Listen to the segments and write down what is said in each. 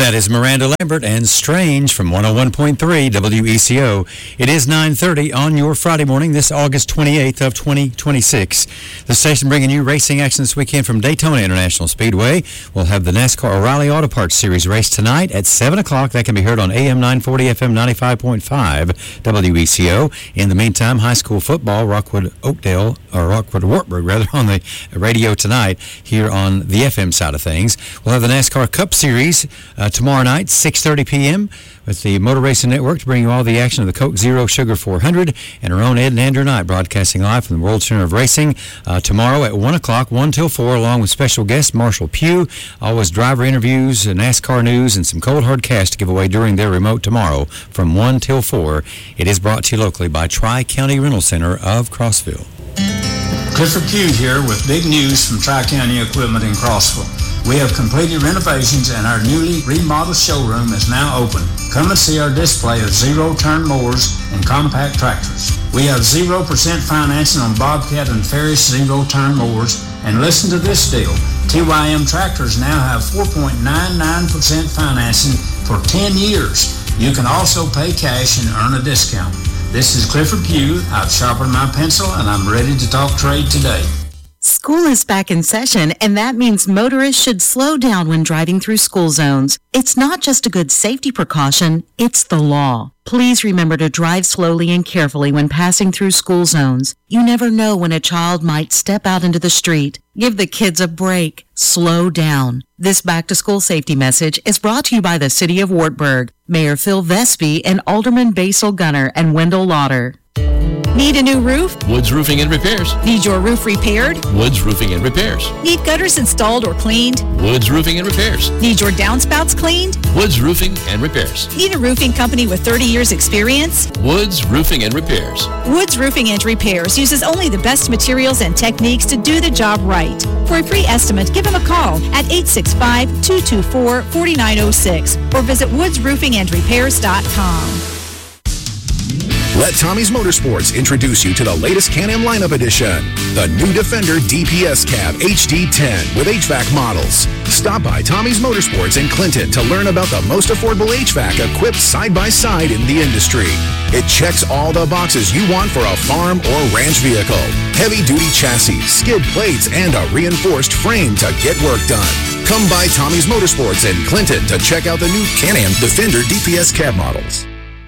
That is Miranda Lambert and Strange from 101.3 WECO. It is 9:30 on your Friday morning, this August 28th of 2026. The station bringing you racing action this weekend from Daytona International Speedway. We'll have the NASCAR O'Reilly Auto Parts Series race tonight at 7 o'clock. That can be heard on AM 940, FM 95.5 WECO. In the meantime, high school football, Rockwood Wartburg, rather, on the radio tonight here on the FM side of things. We'll have the NASCAR Cup Series tomorrow night, 6:30 p.m. with the Motor Racing Network to bring you all the action of the Coke Zero Sugar 400 and our own Ed and Andrew Knight broadcasting live from the World Center of Racing tomorrow at 1 o'clock, 1 till 4, along with special guest Marshall Pugh. Always driver interviews, NASCAR news, and some cold hard cash to give away during their remote tomorrow from 1 till 4. It is brought to you locally by Tri-County Rental Center of Crossville. Clifford Pugh here with big news from Tri-County Equipment in Crossville. We have completed renovations and our newly remodeled showroom is now open. Come and see our display of zero-turn mowers and compact tractors. We have 0% financing on Bobcat and Ferris zero-turn mowers. And listen to this deal. TYM tractors now have 4.99% financing for 10 years. You can also pay cash and earn a discount. This is Clifford Pugh. I've sharpened my pencil and I'm ready to talk trade today. School is back in session, and that means motorists should slow down when driving through school zones. It's not just a good safety precaution, it's the law. Please remember to drive slowly and carefully when passing through school zones. You never know when a child might step out into the street. Give the kids a break. Slow down. This back-to-school safety message is brought to you by the City of Wartburg, Mayor Phil Vespi, and Alderman Basil Gunner and Wendell Lauder. Need a new roof? Woods Roofing and Repairs. Need your roof repaired? Woods Roofing and Repairs. Need gutters installed or cleaned? Woods Roofing and Repairs. Need your downspouts cleaned? Woods Roofing and Repairs. Need a roofing company with 30 years experience? Woods Roofing and Repairs. Woods Roofing and Repairs uses only the best materials and techniques to do the job right. For a free estimate, give them a call at 865-224-4906 or visit woodsroofingandrepairs.com. Let Tommy's Motorsports introduce you to the latest Can-Am lineup edition, the new Defender DPS Cab HD10 with HVAC models. Stop by Tommy's Motorsports in Clinton to learn about the most affordable HVAC equipped side-by-side in the industry. It checks all the boxes you want for a farm or ranch vehicle. Heavy-duty chassis, skid plates, and a reinforced frame to get work done. Come by Tommy's Motorsports in Clinton to check out the new Can-Am Defender DPS Cab models.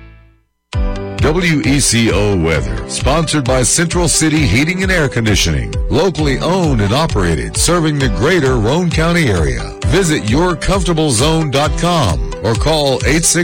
WECO weather, sponsored by Central City Heating and Air Conditioning, locally owned and operated, serving the greater Roane County area. Visit yourcomfortablezone.com or call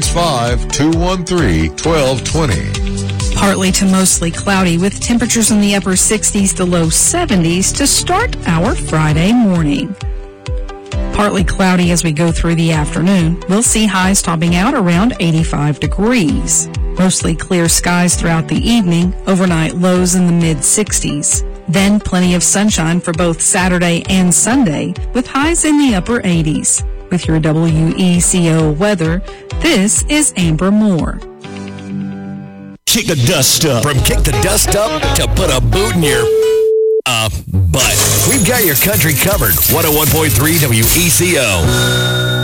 865-213-1220. Partly to mostly cloudy with temperatures in the upper 60s to low 70s to start our Friday morning. Partly cloudy as we go through the afternoon. We'll see highs topping out around 85 degrees. Mostly clear skies throughout the evening, overnight lows in the mid-60s. Then plenty of sunshine for both Saturday and Sunday, with highs in the upper 80s. With your WECO weather, this is Amber Moore. Kick the dust up. From kick the dust up to put a boot in your butt. We've got your country covered. 101.3 WECO.